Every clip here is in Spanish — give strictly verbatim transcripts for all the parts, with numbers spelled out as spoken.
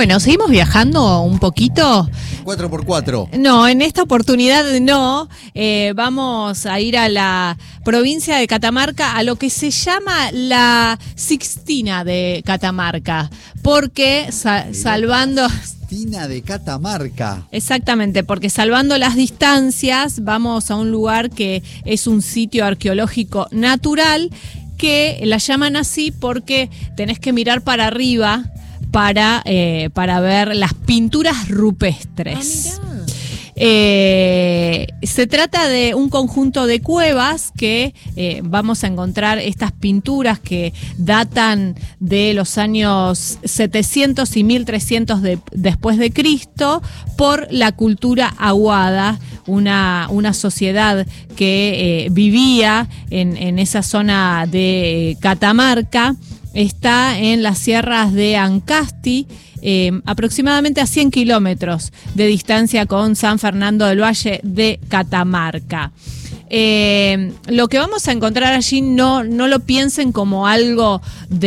Bueno, seguimos viajando un poquito. cuatro por cuatro. No, en esta oportunidad no. Eh, vamos a ir a la provincia de Catamarca, a lo que se llama la Sixtina de Catamarca, porque sa- salvando... Sixtina de Catamarca. Exactamente, porque salvando las distancias vamos a un lugar que es un sitio arqueológico natural, que la llaman así porque tenés que mirar para arriba para, eh, para ver las pinturas rupestres. Ah, mirá. Eh, se trata de un conjunto de cuevas que eh, vamos a encontrar estas pinturas que datan de los años setecientos y mil trescientos de, después de Cristo, por la cultura aguada, una, una sociedad que eh, vivía en, en esa zona de Catamarca. Está en las sierras de Ancasti, eh, aproximadamente a cien kilómetros de distancia con San Fernando del Valle de Catamarca. Eh, lo que vamos a encontrar allí no, no lo piensen como algo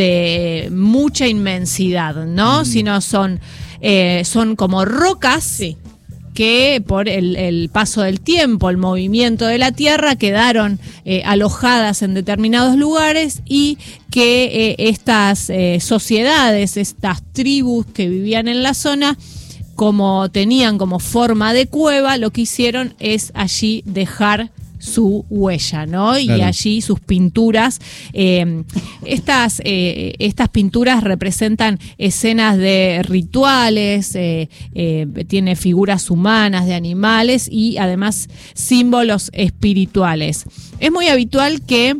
de mucha inmensidad, ¿no? Mm. Sino son, eh, son como rocas. Sí. Que por el, el paso del tiempo, el movimiento de la tierra, quedaron eh, alojadas en determinados lugares y que eh, estas eh, sociedades, estas tribus que vivían en la zona, como tenían como forma de cueva, lo que hicieron es allí dejar su huella, ¿no? Y claro, allí sus pinturas. Eh, estas, eh, estas pinturas representan escenas de rituales, eh, eh, tiene figuras humanas, de animales y además símbolos espirituales. Es muy habitual que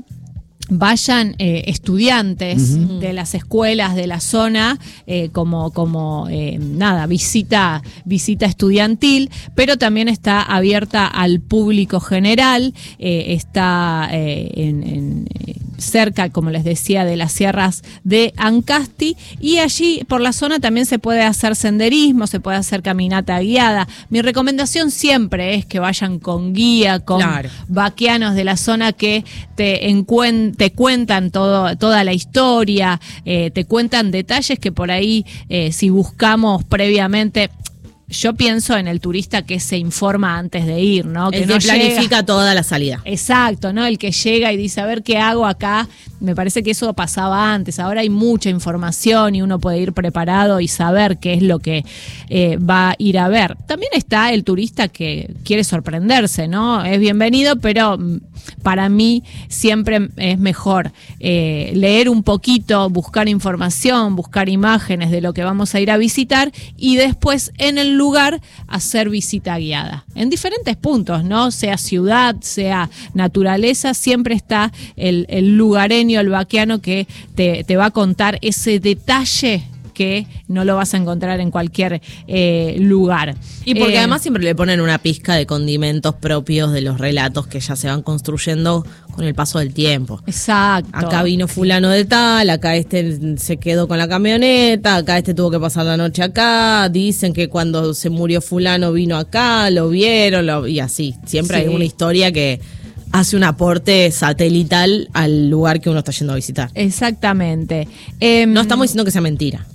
vayan eh, estudiantes uh-huh. de las escuelas de la zona eh, como, como eh, nada, visita, visita estudiantil, pero también está abierta al público general, eh, está eh, en, en, cerca, como les decía, de las sierras de Ancasti, y allí por la zona también se puede hacer senderismo, se puede hacer caminata guiada. Mi recomendación siempre es que vayan con guía, con claro. vaqueanos de la zona que te encuentren, te cuentan todo, toda la historia, eh, te cuentan detalles que por ahí, eh, si buscamos previamente, yo pienso en el turista que se informa antes de ir, ¿no? Que el no que planifica llega, toda la salida. Exacto, ¿no? El que llega y dice, a ver qué hago acá. Me parece que eso pasaba antes. Ahora hay mucha información y uno puede ir preparado y saber qué es lo que eh, va a ir a ver. También está el turista que quiere sorprenderse, ¿no? Es bienvenido, pero para mí siempre es mejor eh, leer un poquito, buscar información, buscar imágenes de lo que vamos a ir a visitar y después en el lugar hacer visita guiada. En diferentes puntos, ¿no? Sea ciudad, sea naturaleza, siempre está el, el lugareño, el vaqueano que te, te va a contar ese detalle que no lo vas a encontrar en cualquier eh, lugar. Y porque eh, además siempre le ponen una pizca de condimentos propios de los relatos que ya se van construyendo con el paso del tiempo. Exacto. Acá vino fulano de tal, acá este se quedó con la camioneta, acá este tuvo que pasar la noche acá, dicen que cuando se murió fulano vino acá, lo vieron, lo, y así. Siempre sí. Hay una historia que hace un aporte satelital al lugar que uno está yendo a visitar. Exactamente. Eh, no estamos diciendo que sea mentira.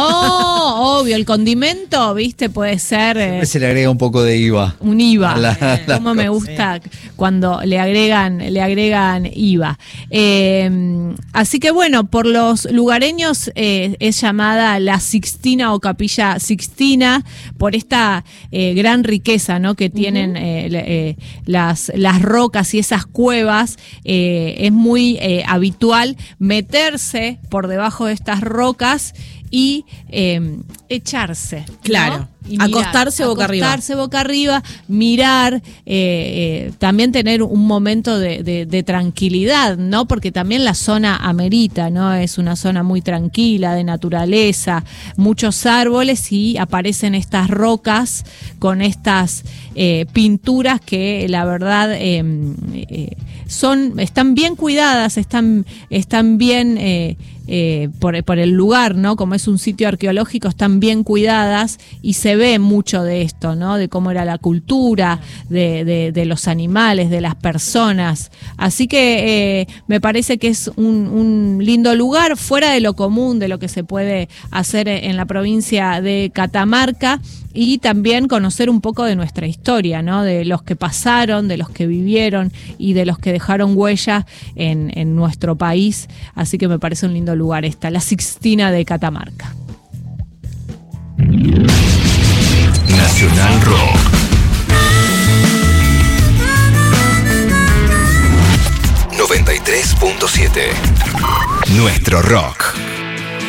No, obvio, el condimento, viste, puede ser... Siempre eh, se le agrega un poco de I V A. Un I V A. La, la Como me gusta cuando le agregan, le agregan I V A. Eh, así que bueno, por los lugareños eh, es llamada la Sixtina o Capilla Sixtina, por esta eh, gran riqueza, ¿no? Que tienen uh-huh. eh, eh, las, las rocas y esas cuevas. Eh, es muy eh, habitual meterse por debajo de estas rocas y eh, echarse, claro, ¿no? Y mirar, acostarse boca arriba. Acostarse boca arriba, mirar, eh, eh, también tener un momento de, de, de tranquilidad, ¿no? Porque también la zona amerita, ¿no? Es una zona muy tranquila, de naturaleza, muchos árboles y aparecen estas rocas con estas eh, pinturas que la verdad eh, eh, son, están bien cuidadas, están, están bien... Eh, Eh, por, por el lugar, ¿no? Como es un sitio arqueológico, están bien cuidadas y se se ve mucho de esto, ¿no? De cómo era la cultura, de, de, de los animales, de las personas. Así que eh, me parece que es un, un lindo lugar, fuera de lo común, de lo que se puede hacer en la provincia de Catamarca, y también conocer un poco de nuestra historia, ¿no? De los que pasaron, de los que vivieron y de los que dejaron huella en, en nuestro país. Así que me parece un lindo lugar esta, la Sixtina de Catamarca. Nacional Rock. noventa y tres punto siete. Nuestro rock.